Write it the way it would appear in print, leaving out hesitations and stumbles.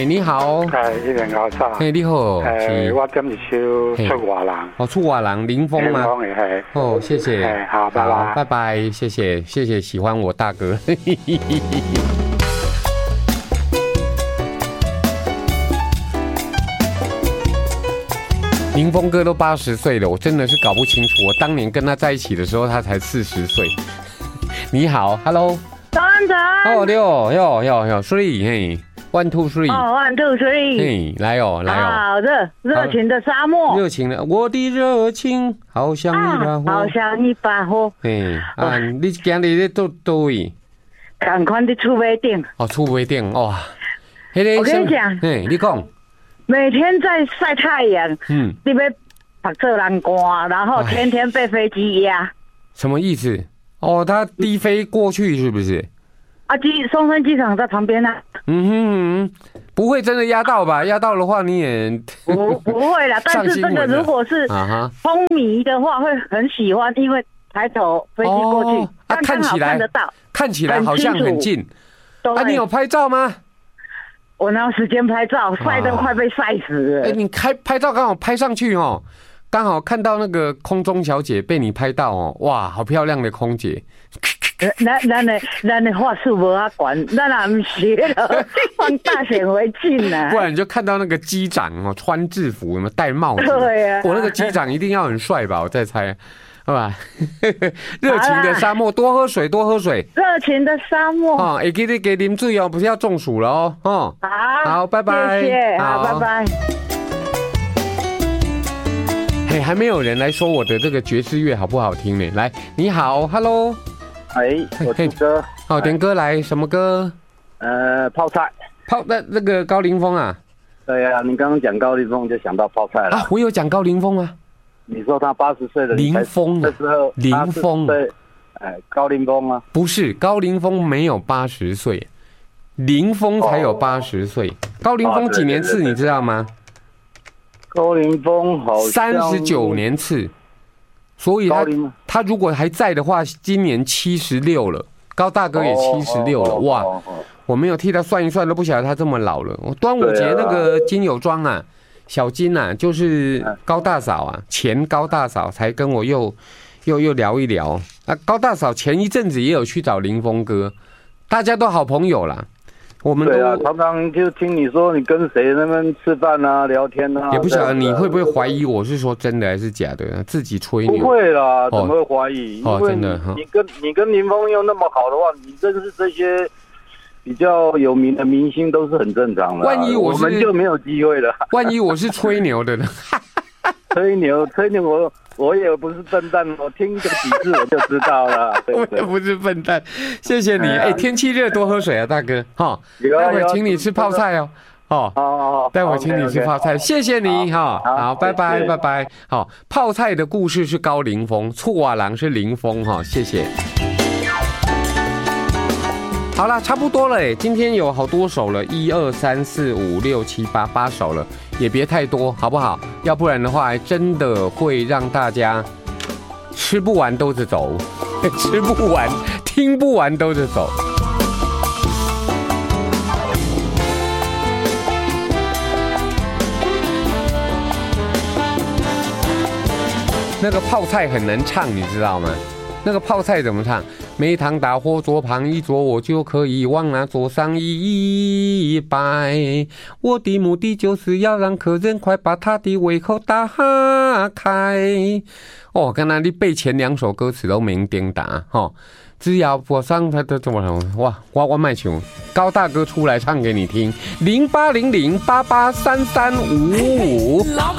你好。 一年高早。 你好。 我点一首《出外人》。 哦，出外人，林峰吗？ 林峰哦，谢谢。 好，拜拜。 拜拜，谢谢，谢谢喜欢我大哥。林峰哥都80岁了，我真的是搞不清楚。我当年跟他在一起的时候，他才40岁。你好 ，Hello。 早安，早安。 哦，6 3，嘿，1 2 3。 哦，1 2 3。 嘿，来哦。 好的，热情的沙漠。 热情的，我的热情好像一把火。 好像一把火。 嘿，你今日在倒位？ 赶快的厝尾顶。 哦，厝尾顶哇。 我跟你讲。 嘿，你讲。 每天在晒太阳，你被把这人刮，然后天天被飞机压， 什么意思？哦，他低飞过去是不是？ 啊，松山机场在旁边啊。 不会真的压到吧？压到的话你也不会啦。但是这个如果是风迷的话，会很喜欢，因为抬头飞机过去， 看起来看得到， 看起来好像很近。你有拍照吗？ 我哪有时间拍照，晒得快被晒死了。 你拍照刚好拍上去哦，刚好看到那个空中小姐被你拍到哦，哇，好漂亮的空姐。 咱的话术无法管，咱哪不学了，放大显微镜啊。 不然你就看到那个机长哦，穿制服，有没有戴帽子？ 对啊， 我那个机长一定要很帅吧？我再猜。好吧，热情的沙漠，多喝水，多喝水。 热情的沙漠哦，也给你给啉水哦，不是要中暑了哦。哦，好，拜拜， 谢谢，好，拜拜。 嘿，还没有人来说我的这个爵士乐好不好听呢？来，你好 ，Hello， 我点歌， 好，点歌来，什么歌？ 泡菜， 那个高凌风啊？ 对呀，你刚刚讲高凌风就想到泡菜了啊，我有讲高凌风啊。 你说他80岁的林峰的时候， 林峰对，高凌风啊？ 不是，高凌风没有80岁，林峰才有80岁。高凌风几年次你知道吗？ 高凌风好像 39年次，所以他如果还在的话，今年76了。高大哥也76了，哇！我没有替他算一算，都不晓得他这么老了。端午节那个金友庄啊。小金啊，就是高大嫂啊，前高大嫂才跟我又聊一聊啊。高大嫂前一阵子也有去找林峰哥，大家都好朋友啦。我们都对啊，常常就听你说你跟谁那边吃饭啊、聊天啊， 也不晓得你会不会怀疑我是说真的还是假的，自己吹牛。 不会啦，怎么会怀疑？ 哦，真的， 你跟林峰又那么好的话，你认识这些比较有名的明星都是很正常的。 万一我们就没有机会了。 万一我是吹牛的呢？ 吹牛，我也不是笨蛋，我听个几次我就知道了。对不对？ 我也不是笨蛋，谢谢你。天气热多喝水啊，大哥。哈，待会请你吃泡菜哦。哦，待会请你吃泡菜，谢谢你哈。好，拜拜，拜拜。好，泡菜的故事是高凌风，醋瓦郎是林峰哈，谢谢。好啦，差不多了今天有好多首了，1、2、3、4、5、6、7、8首了，也别太多，好不好？要不然的话，真的会让大家吃不完兜着走，吃不完、听不完兜着走。那个泡菜很难唱，你知道吗？那个泡菜怎么唱？每当大火左旁一坐，我就可以往那桌上一摆。我的目的就是要让客人快把他的胃口打开。哦，刚才你背前2首歌词都没颠打哈。只要我上他的怎么哇，我卖球，高大哥出来唱给你听，0800883355。